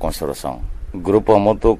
conservação. Grupo moto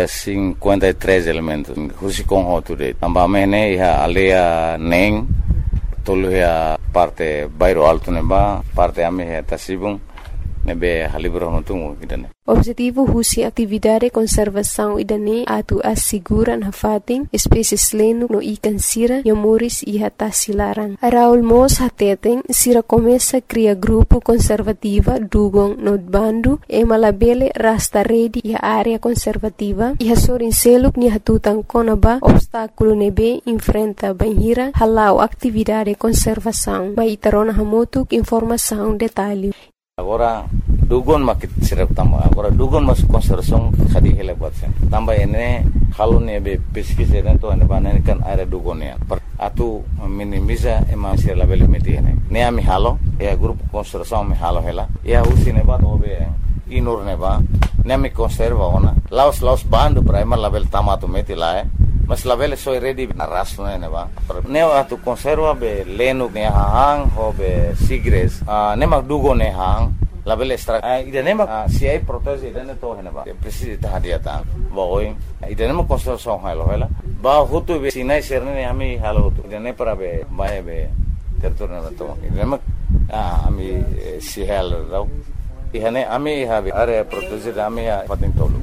53 elementos. Husi com hoture. Ambamene ia alea neng tolu ia parte bairro alto neba, parte ame ia tasibung nebe halibro notungu idane. Objetivo husi atividade conservação idane atu assegura na fating espécies leno no ikan sira yomuris iha tasilaran. Raul Mos hateten sira começa cria grupo conservativa dugong no bandu e malabele rasta redi iha área conservativa iha sorin seluk ni hatutan konaba obstáculo nebe enfrenta banhira halau atividade conservação ba itarona hamotuk informação detalhe. Agora dugon makit sirap tamba. Agora dugon mas conservação khadi hele buat sen. Tamba ene kalau nebe pesquisa dentro ane bana kan area dugonia. Atu minimiza ema sir label meti ene. Ne ami halo ya grupo conservação mi halo hela. Ya usi neba obe inur neba. Ne ami conserva ona. Laos bandu primer label tamato meti lae. Mas label soy ready arras ne ba. Ne atu conserva be lenu ne hang ho be sigres. Ne mag dugo ne hang label extra. Ida ne mag si ai protege ida ne to ne ba. Precisa ta hadia ta. Ba oi ida ne mag conservação halo hela. Ba hutu be sinai serne ne ami halo hutu. Ida ne para be bae be terturna to. Ida ne mag ami si halo rau. Ihane ami have area protege ami pating tolu.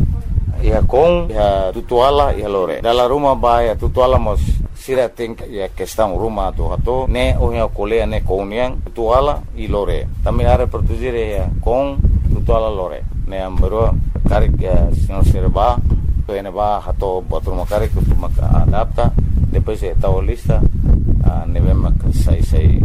Ia com ia tutuala ia lore dala rumah ba ia tutuala mos sira think ia questão rumah tu hato ne o ia colea ne koniang tutuala i lore também are produzir ia com tutuala lore ne ambero karik senhor serba to ene ba hato botur makarik tu maka adapta depois é tal lista ne vem sai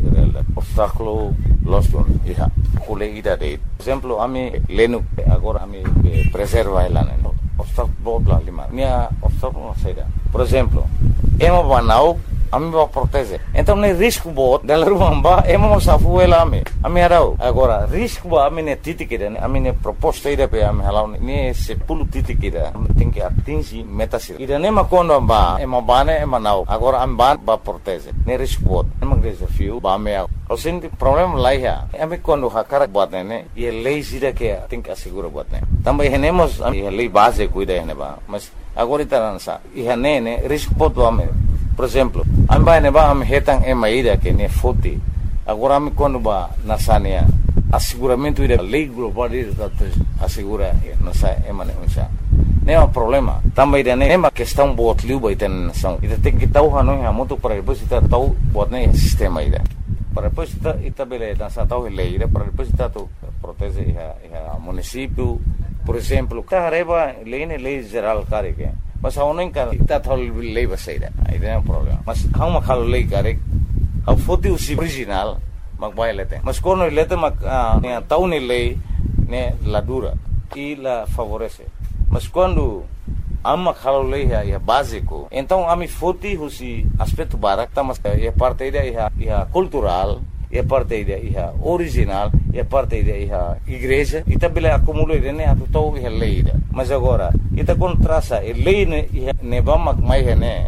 obstáculo losto ia cole ida de exemplo ami lenu agora ami preserva elane obstáculo bla lima nia obstáculo saída por exemplo ema banau ami ba protege então ne risco bot dela rumba ema safu ela ami arau agora risco ba ami ne titikida ami ne proposta ida pe ami halau ne se pulu titikida tem que atingir metas ida ne ma kondo ba ema bane ema nau agora am ba protege ne risco bot ema desafio ba me o senti problema lá ya ami kondo hakara bot ne e lei sida que tem que assegurar bot ne também renemos a lei base cuida ne ba mas agora itaransa e ne risco bot ba me por exemplo amba ne ba am hetang ema ida que ne foti agora ami kondo ba nasania asseguramento ida lei global ida assegura nasa ema ne unsa ne é problema também ida ne ema questão bot liu ba iten nação ida tem que tau hanoi hamoto para depois ita tau bot ne sistema ida para depois ita bele nasa tau lei ida para depois ita tu protege iha município por exemplo carreba lei geral care que mas a unen kan ita thol lei basaida ida é problema mas hang makhalo lei care a foti usi original magbai lete mas kono lete mag ne tau ne lei ne la dura e la favorece mas quando amma khalo lei é básico então ami foti usi aspecto barak tamas é parte ida iha cultural é parte ida iha original é parte ida iha igreja ita bela acumulo ida ne atu tau iha lei ida mas agora ita contrasa lei ne iha ne bamak mai ne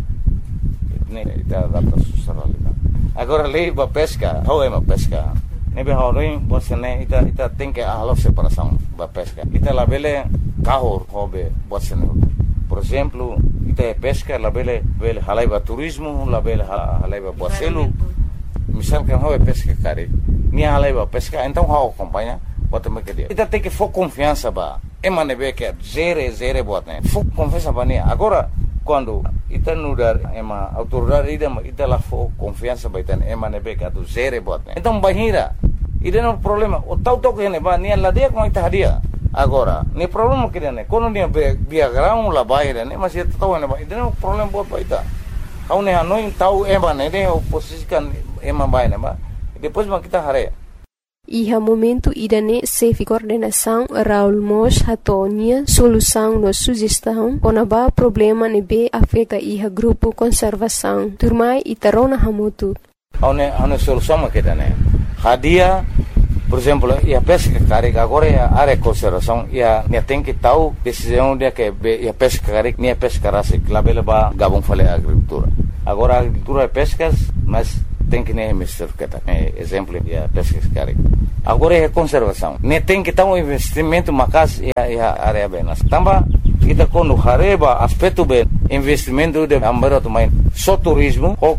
ita adapta socialidade agora lei ba pesca how é uma pesca ne be horin bosene ita tem que a separação ba pesca ita la bele kahor hobe bosene por exemplo ita pesca la bele halaiba turismo la bele halaiba boselu misal kan hobe pesca cari ni halaiba pesca então how acompanha bota me que dia ita tem que for confiança ba emane be que zere botne for confiança ba ni agora quando ita nudar ema autoridade ida la for confiança ba ita emane be que do zere botne então bahira ida no problema o tau que ne ba ni la dia com ita hadia agora ni problema que ne quando ni diagrama la bahira ne mas ita tau ne ba ida no problema bot ba ita kau ne hanoi tau emane ne oposisikan ema ba ne ba depois ba kita hare Iha momento idane safe coordenação Raul Mos hatonia solução no sugestão konaba problema ne be afeta iha grupo conservação turmai itarona hamutu ane solução maketane hadia por exemplo ia pesca carica agora ia área conservação ia tem que tal decisão de que ia pesca carica nem pesca rasa lá bela ba gabon fale agricultura agora agricultura é pescas mas tem que nem mistur kita. Exemplo ya pesquisa cari. Agora é conservação. Ne tem que ter um investimento macas área benas. Tamba kita quando hareba aspecto bem investimento de ambara também só turismo ou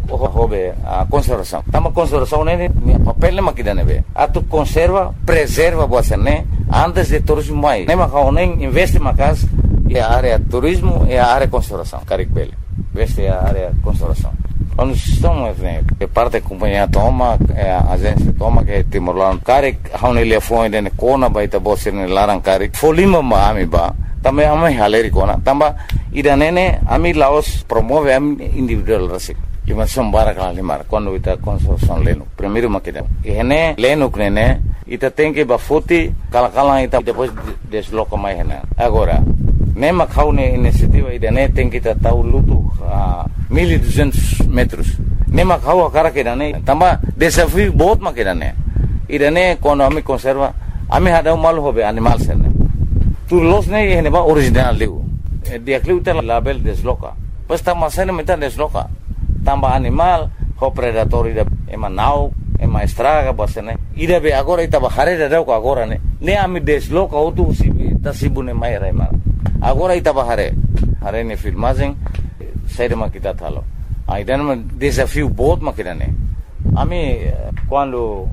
a conservação. Tamba conservação né papel nem makida nebe. Atu conserva, preserva você né antes de turismo mais. Nem macau nem investe macas é a área turismo e a área conservação. Cari bele. Investe a área conservação. Quando estamos que parte da companhia toma, a agência toma que Timor-Leste, cari hão ele foi de cona baita bosse ne larang cari, folima ma ami ba, também ami haleri cona, tamba ida nene ami Laos promove ami individual rasik. Lima sombara kala limar, quando ita conservação leno, primeiro makida. E hene leno nene, ita tem que bafuti kala ita depois desloca mais hene. Agora nema kau ne inisiativa idane tem que estar luto a 1.200 metros. Nema kau a cara que idane tamba desafio बहुत mak idane. Idane quando ami conserva ami hada mal hobe animal serne. Tu los ne ihne ba original liu. Dia kliu tel label desloca. Pas tamba sene meta desloca. Tamba animal ho predator ida ema nau ema estraga basene. Ida be agora itaba hare da ko agora ne. Ne ami desloca otu sibi tasibune mai raima. Agora itaba hare ne filmagem saída makita thalo. Aí dan desafio बहुत makita ne. Ami quando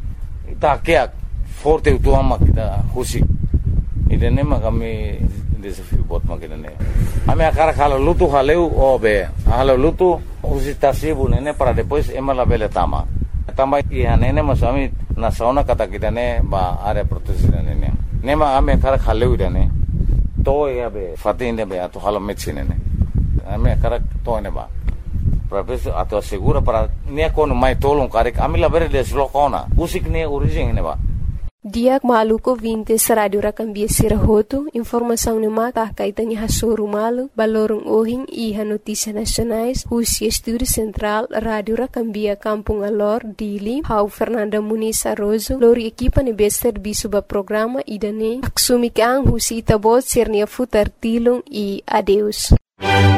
ita kia forte utua makita husi. Idane makami desafio बहुत makita ne. Ami akara khala lutu haleu obe. Halo lutu husi tasibu ne para depois emala bele tama. Tamba ihanene masami na sauna kata kita ne ba area protection ne. Nema ami akara khaleu idane. To ya be fatin be atu halo medicine ne ame karak to ne ba professor atu segura para ne kono mai tolong karik amila bere deslokona usik ne origin ne ba Diak maluko vintes radio rakambia sirahoto informação ne mata kaitanya hasuru malu balorong ohing iha notícia nacionais husi estúdio central radio rakambia Kampung Alor Dili hau Fernanda Muniz Arrozo lori equipa ne bester bisuba programa idane aksumi kang husi tabot sernia futar tilung e adeus